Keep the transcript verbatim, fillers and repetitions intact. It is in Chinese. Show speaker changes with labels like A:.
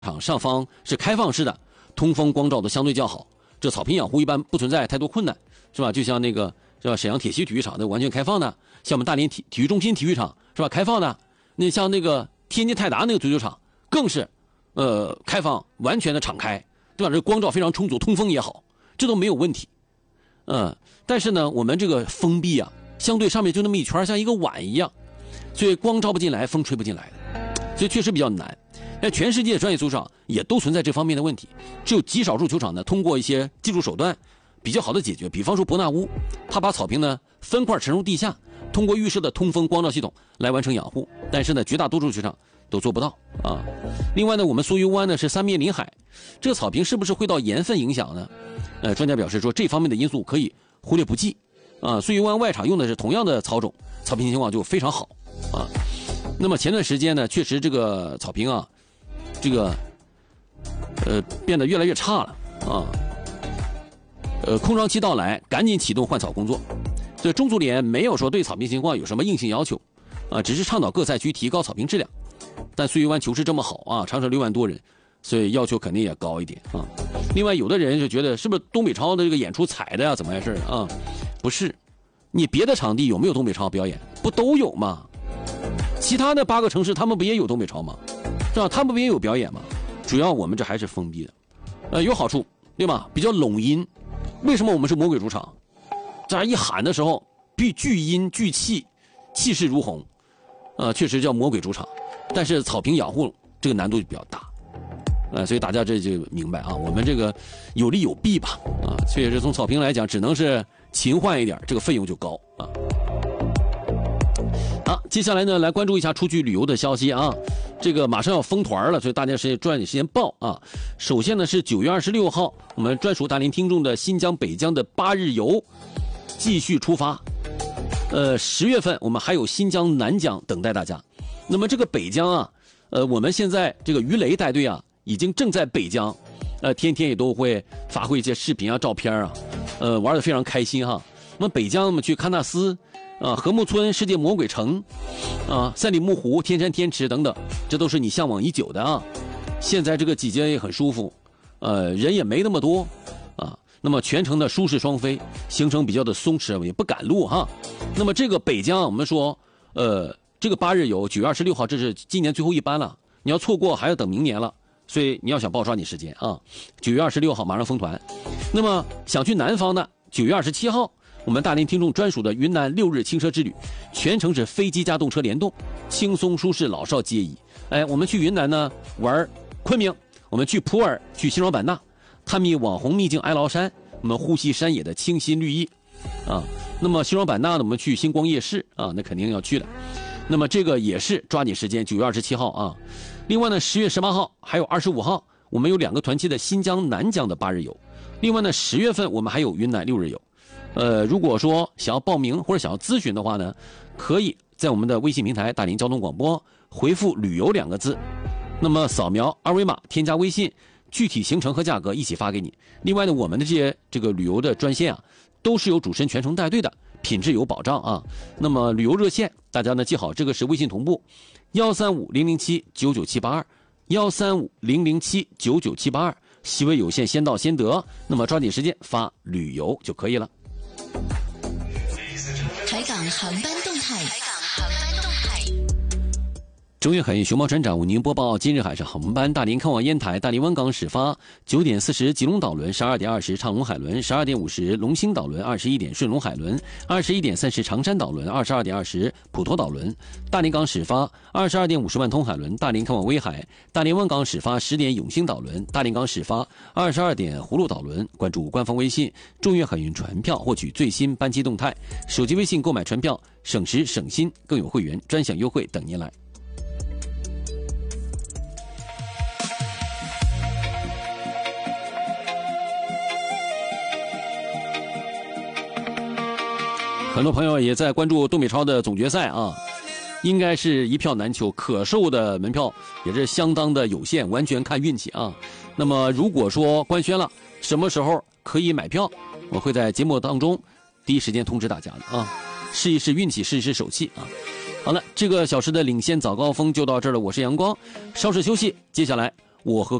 A: 场上方是开放式的，通风光照都相对较好，这草坪养护一般不存在太多困难，是吧？就像那个是吧，沈阳铁西体育场那完全开放的，像我们大连体体育中心体育场是吧，开放的。那像那个天津泰达那个足球场更是，呃，开放完全的敞开，对吧？这光照非常充足，通风也好，这都没有问题。嗯，但是呢，我们这个封闭啊，相对上面就那么一圈，像一个碗一样，所以光照不进来，风吹不进来的，所以确实比较难。在全世界专业足球场也都存在这方面的问题，只有极少数球场呢，通过一些技术手段比较好的解决。比方说伯纳乌，他把草坪呢分块沉入地下，通过预设的通风光照系统来完成养护。但是呢，绝大多数球场都做不到啊。另外呢，我们苏州湾呢是三面临海，这个草坪是不是会到盐分影响呢？呃，专家表示说，这方面的因素可以忽略不计啊。苏州湾外场用的是同样的草种，草坪情况就非常好啊。那么前段时间呢，确实这个草坪啊。这个，呃，变得越来越差了啊。呃，空窗期到来，赶紧启动换草工作。所以中足联没有说对草坪情况有什么硬性要求，啊，只是倡导各赛区提高草坪质量。但绥靖湾球市这么好啊，场场六万多人，所以要求肯定也高一点啊。另外，有的人就觉得是不是东北超的这个演出踩的呀，怎么回事啊？不是，你别的场地有没有东北超表演？不都有吗？其他的八个城市他们不也有东北超吗？是吧？他们不也有表演吗？主要我们这还是封闭的，呃，有好处，对吧？比较拢音。为什么我们是魔鬼主场？这样一喊的时候，必聚音聚气，气势如虹，呃，确实叫魔鬼主场。但是草坪养护这个难度就比较大，呃，所以大家这就明白啊，我们这个有利有弊吧，啊，确实从草坪来讲，只能是勤换一点，这个费用就高啊。好，接下来呢，来关注一下出去旅游的消息啊。这个马上要封团了，所以大家时间抓紧时间报啊。首先呢是九月二十六号，我们专属大连听众的新疆北疆的八日游继续出发。呃，十月份我们还有新疆南疆等待大家。那么这个北疆啊，呃，我们现在这个于雷带队啊，已经正在北疆，呃，天天也都会发挥一些视频啊、照片啊，呃，玩得非常开心哈。那么北疆我们去喀纳斯。啊，禾木村、世界魔鬼城，啊，赛里木湖、天山天池等等，这都是你向往已久的啊。现在这个季节也很舒服，呃，人也没那么多，啊，那么全程的舒适双飞，行程比较的松弛，也不赶路哈。那么这个北疆，我们说，呃，这个八日游，九月二十六号，这是今年最后一班了，你要错过还要等明年了，所以你要想报抓紧时间啊。九月二十六号马上封团，那么想去南方的，九月二十七号。我们大连听众专属的云南六日轻奢之旅，全程是飞机加动车联动，轻松舒适，老少皆宜。哎，我们去云南呢玩昆明，我们去普洱，去西双版纳，探秘网红秘境哀牢山，我们呼吸山野的清新绿意，啊，那么西双版纳呢，我们去星光夜市啊，那肯定要去的。那么这个也是抓紧时间，九月二十七号啊。另外呢，十月十八号还有二十五号，我们有两个团期的新疆南疆的八日游。另外呢，十月份我们还有云南六日游。呃，如果说想要报名或者想要咨询的话呢，可以在我们的微信平台大连交通广播回复旅游两个字，那么扫描二维码添加微信，具体行程和价格一起发给你。另外呢，我们的这些这个旅游的专线啊，都是由主持人全程带队的，品质有保障啊。那么旅游热线大家呢记好，这个是微信同步幺三五零零七九九七八二幺三五零零七九九七八二，席位有限，先到先得，那么抓紧时间发旅游就可以了。
B: 台港航班动态，台港航班动态。
A: 中越海运熊猫船长为您播报今日海上航班：大连开往烟台，大连湾港始发九点四十吉隆岛轮，十二点二十畅龙海轮，十二点五十龙兴岛轮，二十一点顺龙海轮，二十一点三十长山岛轮，二十二点二十普陀岛轮。大连港始发二十二点五十万通海轮，大连开往威海，大连湾港始发十点永兴岛轮，大连港始发二十二点葫芦岛轮。关注官方微信中越海运船票，获取最新班机动态。手机微信购买船票，省时省心，更有会员专享优惠等您来。很多朋友也在关注东北超的总决赛啊，应该是一票难求，可售的门票也是相当的有限，完全看运气啊。那么如果说官宣了什么时候可以买票，我会在节目当中第一时间通知大家的啊，试一试运气，试一试手气啊。好了，这个小时的领先早高峰就到这儿了，我是阳光，稍事休息，接下来我和